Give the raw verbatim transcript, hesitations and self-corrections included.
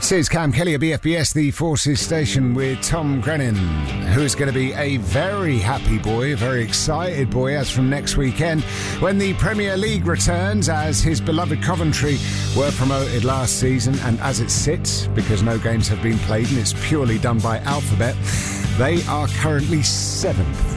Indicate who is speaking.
Speaker 1: This is Cam Kelly at B F B S, the Forces Station, with Tom Grennan, who is going to be a very happy boy, a very excited boy, as from next weekend, when the Premier League returns, as his beloved Coventry were promoted last season, and as it sits, because no games have been played and it's purely done by alphabet, they are currently seventh.